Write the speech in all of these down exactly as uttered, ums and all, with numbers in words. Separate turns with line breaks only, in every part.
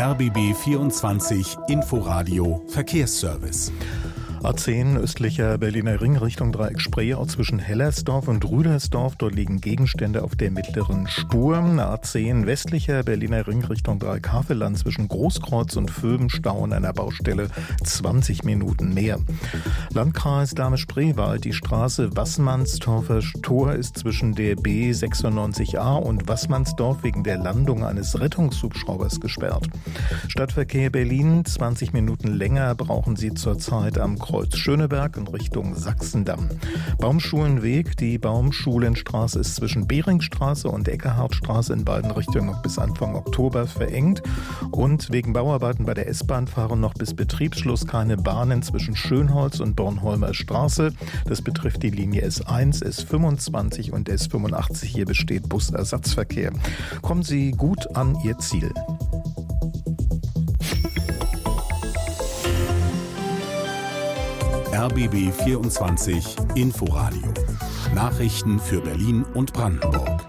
R B B vierundzwanzig Inforadio Verkehrsservice.
A zehn östlicher Berliner Ring Richtung Dreieck Spreeau zwischen Hellersdorf und Rüdersdorf. Dort liegen Gegenstände auf der mittleren Spur. A zehn westlicher Berliner Ring Richtung Dreieck Havelland zwischen Großkreuz und Vöben Stau an einer Baustelle zwanzig Minuten mehr. Landkreis Dahme-Spreewald, die Straße Wassmannsdorfer Tor ist zwischen der B sechsundneunzig a und Wassmannsdorf wegen der Landung eines Rettungshubschraubers gesperrt. Stadtverkehr Berlin, zwanzig Minuten länger brauchen Sie zurzeit am Kreuz Schöneberg in Richtung Sachsendamm. Baumschulenweg, die Baumschulenstraße ist zwischen Beringstraße und Eckehartstraße in beiden Richtungen noch bis Anfang Oktober verengt. Und wegen Bauarbeiten bei der S-Bahn fahren noch bis Betriebsschluss keine Bahnen zwischen Schönholz und Bornholmer Straße. Das betrifft die Linie S eins, S fünfundzwanzig und S fünfundachtzig. Hier besteht Busersatzverkehr. Kommen Sie gut an Ihr Ziel.
R B B vierundzwanzig Inforadio. Nachrichten für Berlin und Brandenburg.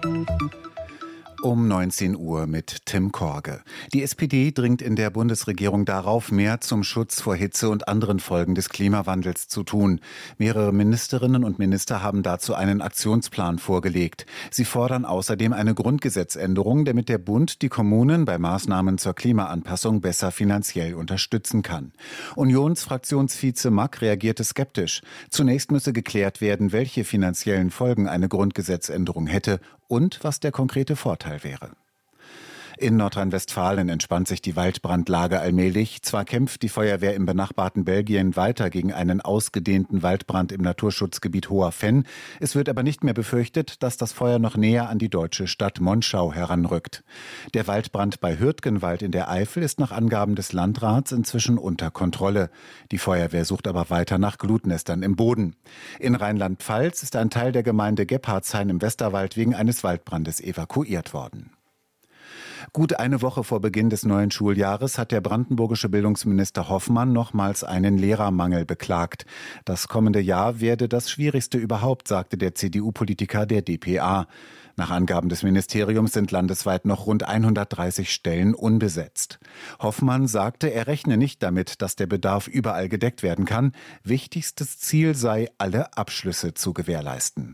Um neunzehn Uhr mit Tim Korge. Die S P D dringt in der Bundesregierung darauf, mehr zum Schutz vor Hitze und anderen Folgen des Klimawandels zu tun. Mehrere Ministerinnen und Minister haben dazu einen Aktionsplan vorgelegt. Sie fordern außerdem eine Grundgesetzänderung, damit der Bund die Kommunen bei Maßnahmen zur Klimaanpassung besser finanziell unterstützen kann. Unionsfraktionsvize Mack reagierte skeptisch. Zunächst müsse geklärt werden, welche finanziellen Folgen eine Grundgesetzänderung hätte und was der konkrete Vorteil wäre. In Nordrhein-Westfalen entspannt sich die Waldbrandlage allmählich. Zwar kämpft die Feuerwehr im benachbarten Belgien weiter gegen einen ausgedehnten Waldbrand im Naturschutzgebiet Hoher Venn. Es wird aber nicht mehr befürchtet, dass das Feuer noch näher an die deutsche Stadt Monschau heranrückt. Der Waldbrand bei Hürtgenwald in der Eifel ist nach Angaben des Landrats inzwischen unter Kontrolle. Die Feuerwehr sucht aber weiter nach Glutnestern im Boden. In Rheinland-Pfalz ist ein Teil der Gemeinde Gebhardshain im Westerwald wegen eines Waldbrandes evakuiert worden. Gut eine Woche vor Beginn des neuen Schuljahres hat der brandenburgische Bildungsminister Hoffmann nochmals einen Lehrermangel beklagt. Das kommende Jahr werde das schwierigste überhaupt, sagte der C D U-Politiker der d p a. Nach Angaben des Ministeriums sind landesweit noch rund hundertdreißig Stellen unbesetzt. Hoffmann sagte, er rechne nicht damit, dass der Bedarf überall gedeckt werden kann. Wichtigstes Ziel sei, alle Abschlüsse zu gewährleisten.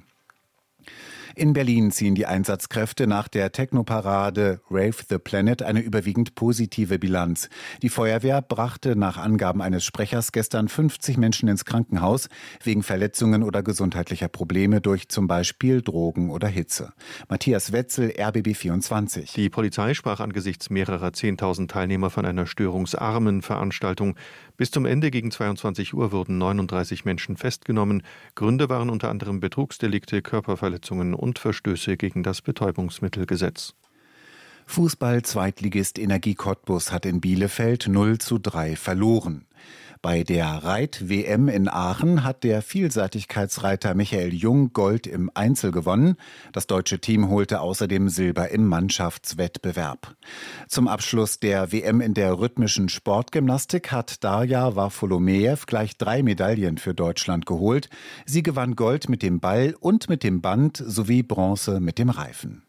In Berlin ziehen die Einsatzkräfte nach der Technoparade Rave the Planet eine überwiegend positive Bilanz. Die Feuerwehr brachte nach Angaben eines Sprechers gestern fünfzig Menschen ins Krankenhaus wegen Verletzungen oder gesundheitlicher Probleme durch zum Beispiel Drogen oder Hitze. Matthias Wetzel, R B B vierundzwanzig.
Die Polizei sprach angesichts mehrerer zehntausend Teilnehmer von einer störungsarmen Veranstaltung. Bis zum Ende gegen zweiundzwanzig Uhr wurden neununddreißig Menschen festgenommen. Gründe waren unter anderem Betrugsdelikte, Körperverletzungen und Verstöße gegen das Betäubungsmittelgesetz.
Fußball-Zweitligist Energie Cottbus hat in Bielefeld null zu drei verloren. Bei der Reit-W M in Aachen hat der Vielseitigkeitsreiter Michael Jung Gold im Einzel gewonnen. Das deutsche Team holte außerdem Silber im Mannschaftswettbewerb. Zum Abschluss der W M in der rhythmischen Sportgymnastik hat Darja Varfolomejew gleich drei Medaillen für Deutschland geholt. Sie gewann Gold mit dem Ball und mit dem Band sowie Bronze mit dem Reifen.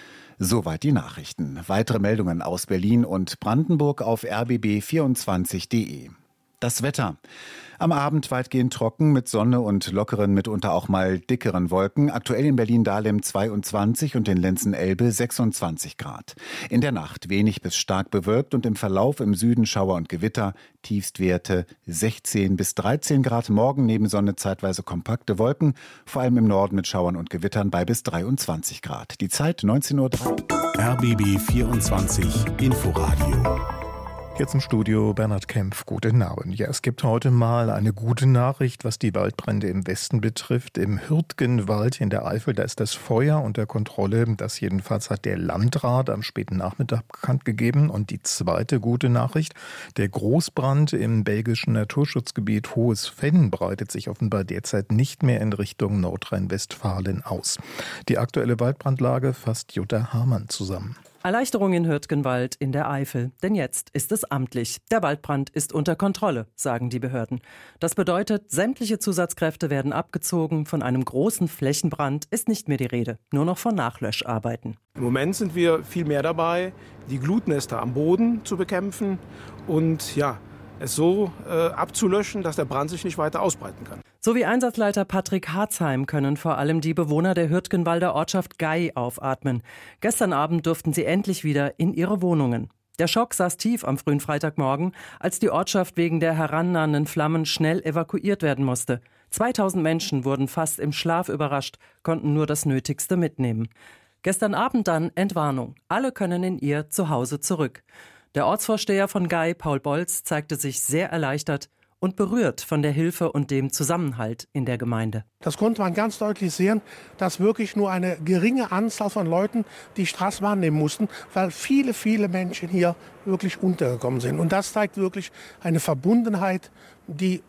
Soweit die Nachrichten. Weitere Meldungen aus Berlin und Brandenburg auf r b b vierundzwanzig punkt d e. Das Wetter. Am Abend weitgehend trocken mit Sonne und lockeren, mitunter auch mal dickeren Wolken. Aktuell in Berlin-Dahlem zweiundzwanzig und in Lenzen-Elbe sechsundzwanzig Grad. In der Nacht wenig bis stark bewölkt und im Verlauf im Süden Schauer und Gewitter. Tiefstwerte sechzehn bis dreizehn Grad. Morgen neben Sonne zeitweise kompakte Wolken. Vor allem im Norden mit Schauern und Gewittern bei bis dreiundzwanzig Grad. Die Zeit neunzehn Uhr drei.
R B B vierundzwanzig Inforadio.
Jetzt im Studio Bernhard Kempf. Guten Abend. Ja, es gibt heute mal eine gute Nachricht, was die Waldbrände im Westen betrifft. Im Hürtgenwald in der Eifel, da ist das Feuer unter Kontrolle. Das jedenfalls hat der Landrat am späten Nachmittag bekannt gegeben. Und die zweite gute Nachricht, der Großbrand im belgischen Naturschutzgebiet Hohes Venn breitet sich offenbar derzeit nicht mehr in Richtung Nordrhein-Westfalen aus. Die aktuelle Waldbrandlage fasst Jutta Hamann zusammen.
Erleichterung in Hürtgenwald in der Eifel. Denn jetzt ist es amtlich. Der Waldbrand ist unter Kontrolle, sagen die Behörden. Das bedeutet, sämtliche Zusatzkräfte werden abgezogen. Von einem großen Flächenbrand ist nicht mehr die Rede. Nur noch von Nachlöscharbeiten.
Im Moment sind wir viel mehr dabei, die Glutnester am Boden zu bekämpfen und ja, es so äh, abzulöschen, dass der Brand sich nicht weiter ausbreiten kann.
So wie Einsatzleiter Patrick Harzheim können vor allem die Bewohner der Hürtgenwalder Ortschaft Gey aufatmen. Gestern Abend durften sie endlich wieder in ihre Wohnungen. Der Schock saß tief am frühen Freitagmorgen, als die Ortschaft wegen der herannahenden Flammen schnell evakuiert werden musste. zweitausend Menschen wurden fast im Schlaf überrascht, konnten nur das Nötigste mitnehmen. Gestern Abend dann Entwarnung. Alle können in ihr Zuhause zurück. Der Ortsvorsteher von Gey, Paul Bolz, zeigte sich sehr erleichtert und berührt von der Hilfe und dem Zusammenhalt in der Gemeinde.
Das konnte man ganz deutlich sehen, dass wirklich nur eine geringe Anzahl von Leuten die Straße wahrnehmen mussten, weil viele, viele Menschen hier wirklich untergekommen sind. Und das zeigt wirklich eine Verbundenheit, die,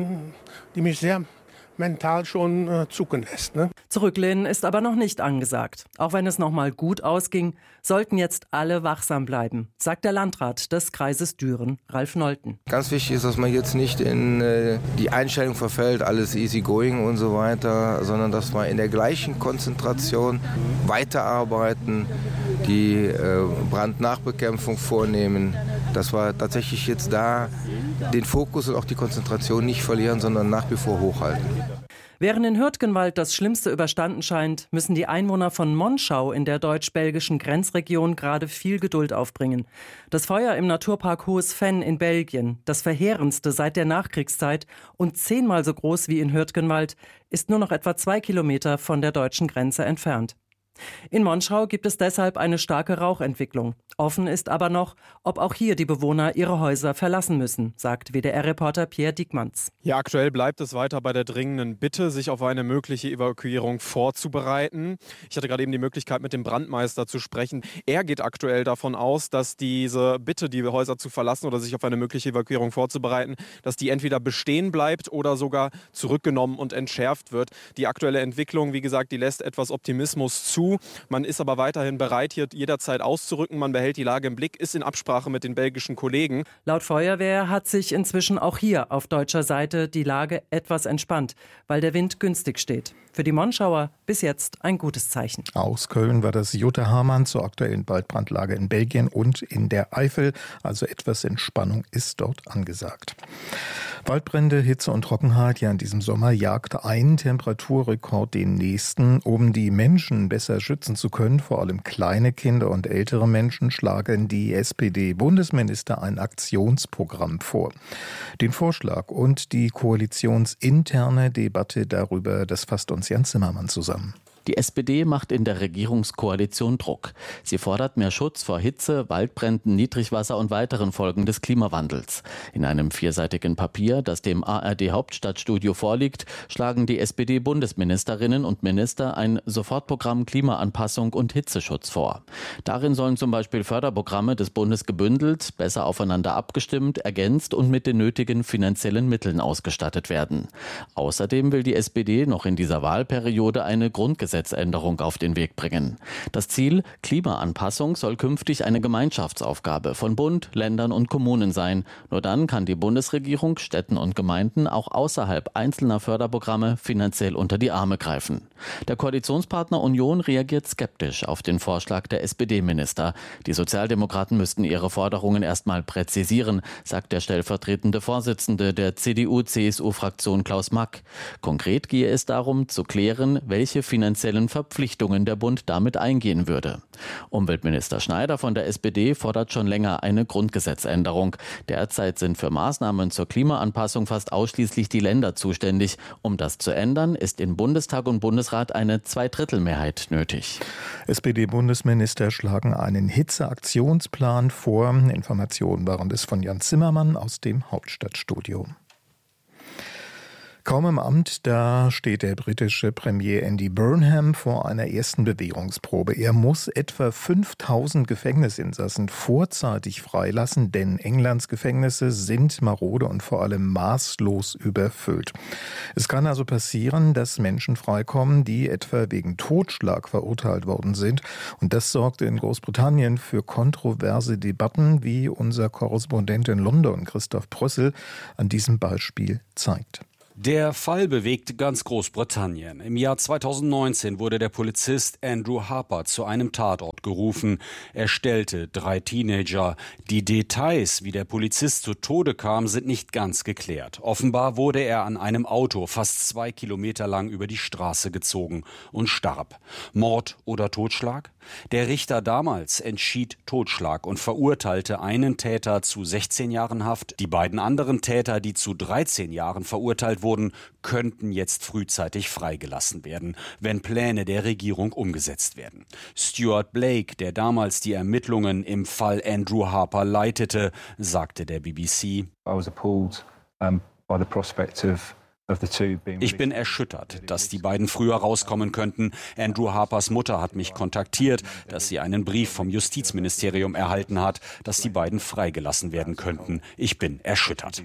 die mich sehr mental schon äh, zucken lässt. Ne?
Zurücklehnen ist aber noch nicht angesagt. Auch wenn es noch mal gut ausging, sollten jetzt alle wachsam bleiben, sagt der Landrat des Kreises Düren, Ralf Nolten.
Ganz wichtig ist, dass man jetzt nicht in äh, die Einstellung verfällt, alles easy going und so weiter, sondern dass wir in der gleichen Konzentration weiterarbeiten, die äh, Brandnachbekämpfung vornehmen, dass wir tatsächlich jetzt da den Fokus und auch die Konzentration nicht verlieren, sondern nach wie vor hochhalten.
Während in Hürtgenwald das Schlimmste überstanden scheint, müssen die Einwohner von Monschau in der deutsch-belgischen Grenzregion gerade viel Geduld aufbringen. Das Feuer im Naturpark Hohes Venn in Belgien, das verheerendste seit der Nachkriegszeit und zehnmal so groß wie in Hürtgenwald, ist nur noch etwa zwei Kilometer von der deutschen Grenze entfernt. In Monschau gibt es deshalb eine starke Rauchentwicklung. Offen ist aber noch, ob auch hier die Bewohner ihre Häuser verlassen müssen, sagt W D R-Reporter Pierre Diekmanns.
Ja, aktuell bleibt es weiter bei der dringenden Bitte, sich auf eine mögliche Evakuierung vorzubereiten. Ich hatte gerade eben die Möglichkeit, mit dem Brandmeister zu sprechen. Er geht aktuell davon aus, dass diese Bitte, die Häuser zu verlassen oder sich auf eine mögliche Evakuierung vorzubereiten, dass die entweder bestehen bleibt oder sogar zurückgenommen und entschärft wird. Die aktuelle Entwicklung, wie gesagt, die lässt etwas Optimismus zu. Man ist aber weiterhin bereit, hier jederzeit auszurücken. Man behält die Lage im Blick, ist in Absprache mit den belgischen Kollegen.
Laut Feuerwehr hat sich inzwischen auch hier auf deutscher Seite die Lage etwas entspannt, weil der Wind günstig steht. Für die Monschauer bis jetzt ein gutes Zeichen.
Aus Köln war das Jutta Hamann zur aktuellen Waldbrandlage in Belgien und in der Eifel. Also etwas Entspannung ist dort angesagt. Waldbrände, Hitze und Trockenheit ja in diesem Sommer jagt ein Temperaturrekord den nächsten. Um die Menschen besser schützen zu können, vor allem kleine Kinder und ältere Menschen, schlagen die S P D-Bundesminister ein Aktionsprogramm vor. Den Vorschlag und die koalitionsinterne Debatte darüber, das fasst uns Jan Zimmermann zusammen.
Die S P D macht in der Regierungskoalition Druck. Sie fordert mehr Schutz vor Hitze, Waldbränden, Niedrigwasser und weiteren Folgen des Klimawandels. In einem vierseitigen Papier, das dem A R D-Hauptstadtstudio vorliegt, schlagen die S P D-Bundesministerinnen und Minister ein Sofortprogramm Klimaanpassung und Hitzeschutz vor. Darin sollen zum Beispiel Förderprogramme des Bundes gebündelt, besser aufeinander abgestimmt, ergänzt und mit den nötigen finanziellen Mitteln ausgestattet werden. Außerdem will die S P D noch in dieser Wahlperiode eine Grundgesetzgebung Änderung auf den Weg bringen. Das Ziel: Klimaanpassung soll künftig eine Gemeinschaftsaufgabe von Bund, Ländern und Kommunen sein. Nur dann kann die Bundesregierung Städten und Gemeinden auch außerhalb einzelner Förderprogramme finanziell unter die Arme greifen. Der Koalitionspartner Union reagiert skeptisch auf den Vorschlag der S P D-Minister. Die Sozialdemokraten müssten ihre Forderungen erstmal präzisieren, sagt der stellvertretende Vorsitzende der C D U C S U-Fraktion Klaus Mack. Konkret gehe es darum, zu klären, welche finanziellen Verpflichtungen der Bund damit eingehen würde. Umweltminister Schneider von der S P D fordert schon länger eine Grundgesetzänderung. Derzeit sind für Maßnahmen zur Klimaanpassung fast ausschließlich die Länder zuständig. Um das zu ändern, ist in Bundestag und Bundesrat eine Zweidrittelmehrheit nötig.
S P D-Bundesminister schlagen einen Hitzeaktionsplan vor. Informationen waren das von Jan Zimmermann aus dem Hauptstadtstudio. Kaum im Amt, da steht der britische Premier Andy Burnham vor einer ersten Bewährungsprobe. Er muss etwa fünftausend Gefängnisinsassen vorzeitig freilassen, denn Englands Gefängnisse sind marode und vor allem maßlos überfüllt. Es kann also passieren, dass Menschen freikommen, die etwa wegen Totschlag verurteilt worden sind. Und das sorgte in Großbritannien für kontroverse Debatten, wie unser Korrespondent in London, Christoph Prössel, an diesem Beispiel zeigt.
Der Fall bewegt ganz Großbritannien. Im Jahr zweitausendneunzehn wurde der Polizist Andrew Harper zu einem Tatort gerufen. Er stellte drei Teenager. Die Details, wie der Polizist zu Tode kam, sind nicht ganz geklärt. Offenbar wurde er an einem Auto fast zwei Kilometer lang über die Straße gezogen und starb. Mord oder Totschlag? Der Richter damals entschied Totschlag und verurteilte einen Täter zu sechzehn Jahren Haft. Die beiden anderen Täter, die zu dreizehn Jahren verurteilt wurden, könnten jetzt frühzeitig freigelassen werden, wenn Pläne der Regierung umgesetzt werden. Stuart Blake, der damals die Ermittlungen im Fall Andrew Harper leitete, sagte der B B C:
I was appalled um, by the prospect of
Ich bin erschüttert, dass die beiden früher rauskommen könnten. Andrew Harpers Mutter hat mich kontaktiert, dass sie einen Brief vom Justizministerium erhalten hat, dass die beiden freigelassen werden könnten. Ich bin erschüttert.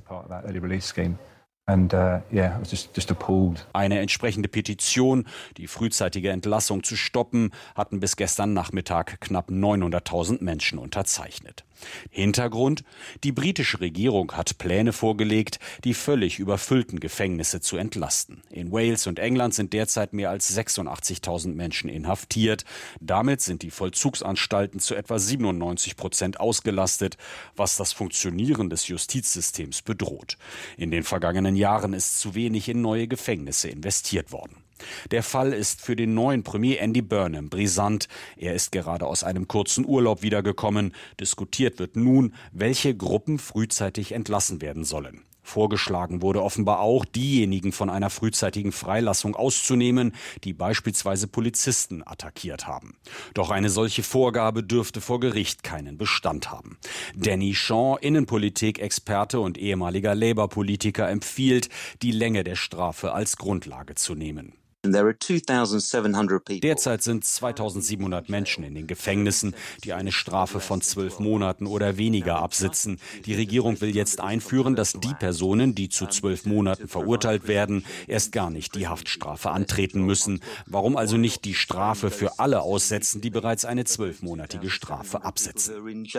And, uh, yeah, I was just, just appalled.
Eine entsprechende Petition, die frühzeitige Entlassung zu stoppen, hatten bis gestern Nachmittag knapp neunhunderttausend Menschen unterzeichnet. Hintergrund: Die britische Regierung hat Pläne vorgelegt, die völlig überfüllten Gefängnisse zu entlasten. In Wales und England sind derzeit mehr als sechsundachtzigtausend Menschen inhaftiert. Damit sind die Vollzugsanstalten zu etwa siebenundneunzig Prozent ausgelastet, was das Funktionieren des Justizsystems bedroht. In den vergangenen Jahren ist zu wenig in neue Gefängnisse investiert worden. Der Fall ist für den neuen Premier Andy Burnham brisant. Er ist gerade aus einem kurzen Urlaub wiedergekommen. Diskutiert wird nun, welche Gruppen frühzeitig entlassen werden sollen. Vorgeschlagen wurde offenbar auch, diejenigen von einer frühzeitigen Freilassung auszunehmen, die beispielsweise Polizisten attackiert haben. Doch eine solche Vorgabe dürfte vor Gericht keinen Bestand haben. Danny Shaw, Innenpolitik-Experte und ehemaliger Labour-Politiker, empfiehlt, die Länge der Strafe als Grundlage zu nehmen. Derzeit sind zweitausendsiebenhundert Menschen in den Gefängnissen, die eine Strafe von zwölf Monaten oder weniger absitzen. Die Regierung will jetzt einführen, dass die Personen, die zu zwölf Monaten verurteilt werden, erst gar nicht die Haftstrafe antreten müssen. Warum also nicht die Strafe für alle aussetzen, die bereits eine zwölfmonatige Strafe absitzen?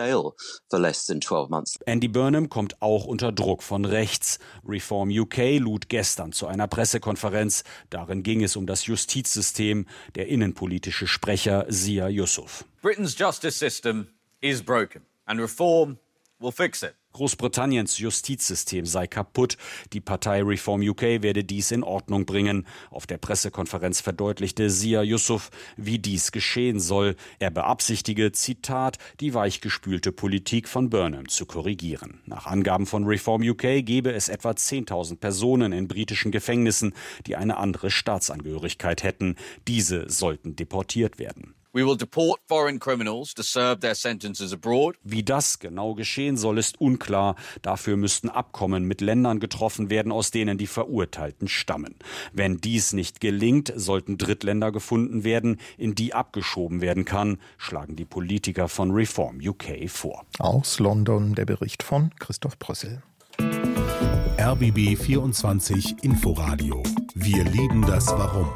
Andy Burnham kommt auch unter Druck von rechts. Reform U K lud gestern zu einer Pressekonferenz. Darin ging es um das Justizsystem, der innenpolitische Sprecher Zia Yusuf.
Britain's justice system is broken and reform will fix it.
Großbritanniens Justizsystem sei kaputt. Die Partei Reform U K werde dies in Ordnung bringen. Auf der Pressekonferenz verdeutlichte Zia Yusuf, wie dies geschehen soll. Er beabsichtige, Zitat, die weichgespülte Politik von Burnham zu korrigieren. Nach Angaben von Reform U K gebe es etwa zehntausend Personen in britischen Gefängnissen, die eine andere Staatsangehörigkeit hätten. Diese sollten deportiert werden.
We will deport foreign criminals to serve their sentences abroad.
Wie das genau geschehen soll, ist unklar. Dafür müssten Abkommen mit Ländern getroffen werden, aus denen die Verurteilten stammen. Wenn dies nicht gelingt, sollten Drittländer gefunden werden, in die abgeschoben werden kann, schlagen die Politiker von Reform U K vor.
Aus London der Bericht von Christoph Prössel.
R B B vierundzwanzig Inforadio. Wir lieben das Warum.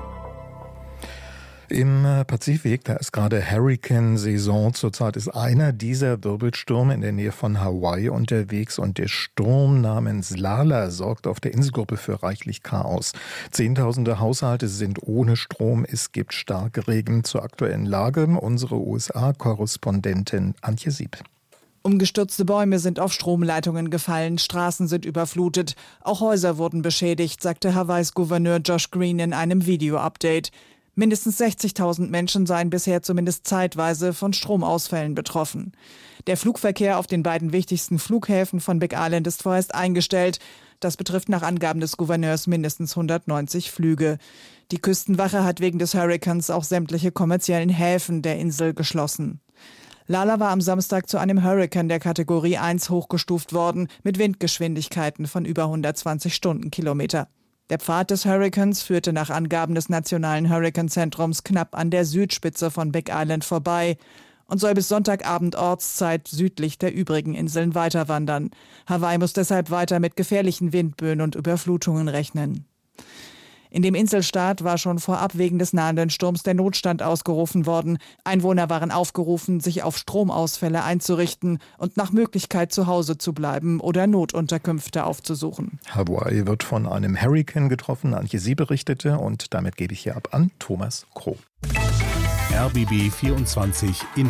Im Pazifik, da ist gerade Hurrikan-Saison. Zurzeit ist einer dieser Wirbelstürme in der Nähe von Hawaii unterwegs und der Sturm namens Lala sorgt auf der Inselgruppe für reichlich Chaos. Zehntausende Haushalte sind ohne Strom. Es gibt Starkregen. Zur aktuellen Lage unsere U S A-Korrespondentin Antje Sieb.
Umgestürzte Bäume sind auf Stromleitungen gefallen, Straßen sind überflutet, auch Häuser wurden beschädigt, sagte Hawaiis Gouverneur Josh Green in einem Video-Update. Mindestens sechzigtausend Menschen seien bisher zumindest zeitweise von Stromausfällen betroffen. Der Flugverkehr auf den beiden wichtigsten Flughäfen von Big Island ist vorerst eingestellt. Das betrifft nach Angaben des Gouverneurs mindestens hundertneunzig Flüge. Die Küstenwache hat wegen des Hurrikans auch sämtliche kommerziellen Häfen der Insel geschlossen. Lala war am Samstag zu einem Hurrikan der Kategorie eins hochgestuft worden, mit Windgeschwindigkeiten von über hundertzwanzig Stundenkilometer. Der Pfad des Hurrikans führte nach Angaben des Nationalen Hurrikanzentrums knapp an der Südspitze von Big Island vorbei und soll bis Sonntagabend Ortszeit südlich der übrigen Inseln weiterwandern. Hawaii muss deshalb weiter mit gefährlichen Windböen und Überflutungen rechnen. In dem Inselstaat war schon vorab wegen des nahenden Sturms der Notstand ausgerufen worden. Einwohner waren aufgerufen, sich auf Stromausfälle einzurichten und nach Möglichkeit zu Hause zu bleiben oder Notunterkünfte aufzusuchen.
Hawaii wird von einem Hurrikan getroffen, Antje Sie berichtete, und damit gebe ich hier ab an Thomas Kroh.
R B B vierundzwanzig in